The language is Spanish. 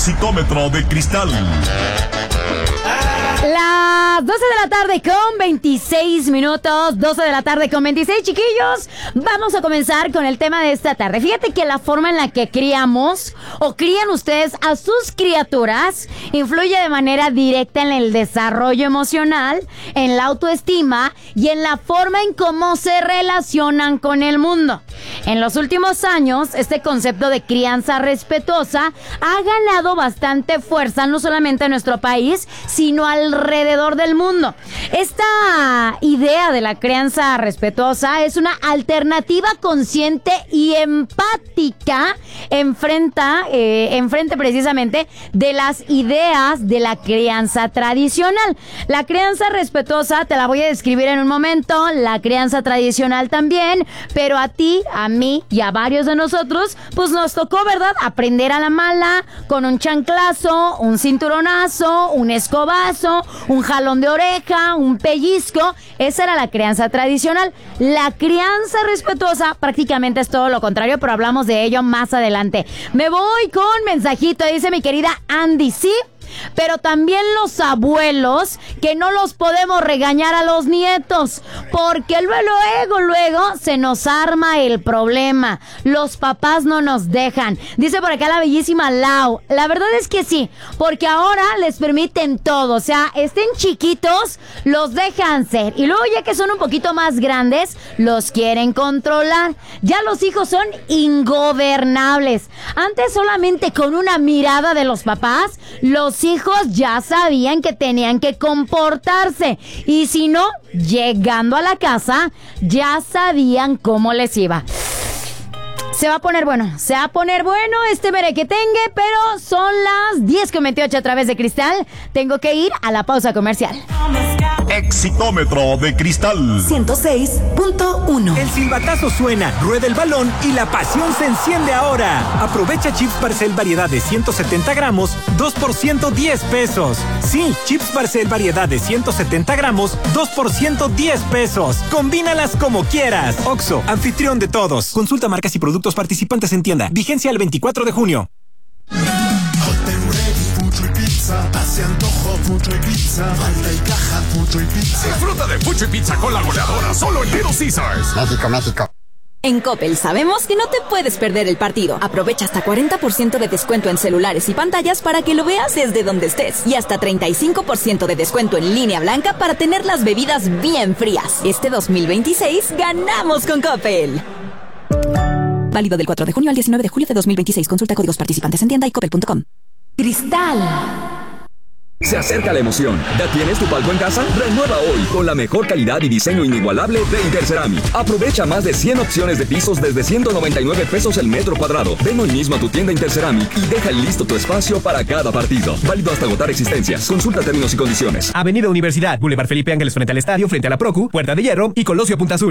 Exitómetro de cristal. Las 12 de la tarde con 26 minutos, 12 de la tarde con 26, chiquillos. Vamos a comenzar con el tema de esta tarde. Fíjate que la forma en la que criamos o crían ustedes a sus criaturas influye de manera directa en el desarrollo emocional, en la autoestima y en la forma en cómo se relacionan con el mundo. En los últimos años, este concepto de crianza respetuosa ha ganado bastante fuerza, no solamente en nuestro país, sino alrededor del mundo. Esta idea de la crianza respetuosa es una alternativa consciente y empática enfrente precisamente de las ideas de la crianza tradicional. La crianza respetuosa te la voy a describir en un momento, la crianza tradicional también, pero a ti, a mí y a varios de nosotros, pues nos tocó, ¿verdad?, aprender a la mala, con un chanclazo, un cinturonazo, un escobazo, un jalón de oreja, un pellizco. Esa era la crianza tradicional. La crianza respetuosa prácticamente es todo lo contrario, pero hablamos de ello más adelante. Me voy con mensajito, dice mi querida Andy, sí, pero también los abuelos, que no los podemos regañar a los nietos, porque luego se nos arma el problema. Los papás no nos dejan. Dice por acá la bellísima Lau. La verdad es que sí, porque ahora les permiten todo. O sea, estén chiquitos, los dejan ser. Y luego ya que son un poquito más grandes, los quieren controlar. Ya los hijos son ingobernables. Antes solamente con una mirada de los papás, los hijos ya sabían que tenían que comportarse, y si no, llegando a la casa, ya sabían cómo les iba. Se va a poner bueno este merequetengue, pero son las 10:28 a través de Cristal. Tengo que ir a la pausa comercial. Exitómetro de cristal 106.1. El silbatazo suena, rueda el balón y la pasión se enciende ahora. Aprovecha chips Barcel variedad de 170 gramos, 2 por 110 pesos. Sí, chips Barcel variedad de 170 gramos, 2 por 110 pesos. Combínalas como quieras. Oxxo, anfitrión de todos. Consulta marcas y productos participantes en tienda. Vigencia el 24 de junio. Hace antojo mucho y pizza, falta y caja mucho y pizza. Disfruta de mucho y pizza con la goleadora solo en Little Caesars. México. En Coppel sabemos que no te puedes perder el partido. Aprovecha hasta 40% de descuento en celulares y pantallas para que lo veas desde donde estés. Y hasta 35% de descuento en línea blanca para tener las bebidas bien frías. Este 2026 ganamos con Coppel. Válido del 4 de junio al 19 de julio de 2026. Consulta códigos participantes en tienda y coppel.com. Cristal. Se acerca la emoción. ¿Ya tienes tu palco en casa? Renueva hoy con la mejor calidad y diseño inigualable de Interceramic. Aprovecha más de 100 opciones de pisos desde 199 pesos el metro cuadrado. Ven hoy mismo a tu tienda Interceramic y deja listo tu espacio para cada partido. Válido hasta agotar existencias. Consulta términos y condiciones. Avenida Universidad, Boulevard Felipe Ángeles frente al estadio, frente a la Procu, Puerta de Hierro y Colosio Punta Sur.